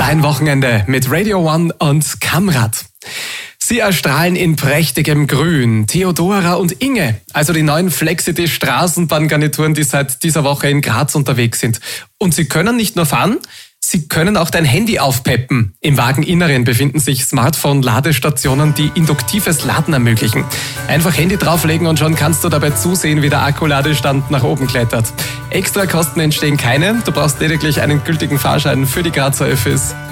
Dein Wochenende mit Radio One und Kamrad. Sie erstrahlen in prächtigem Grün. Theodora und Inge, also die neuen Flexity-Straßenbahngarnituren, die seit dieser Woche in Graz unterwegs sind. Und sie können nicht nur fahren, sie können auch dein Handy aufpeppen. Im Wageninneren befinden sich Smartphone-Ladestationen, die induktives Laden ermöglichen. Einfach Handy drauflegen und schon kannst du dabei zusehen, wie der Akkuladestand nach oben klettert. Extra Kosten entstehen keine, du brauchst lediglich einen gültigen Fahrschein für die Grazer Öffis.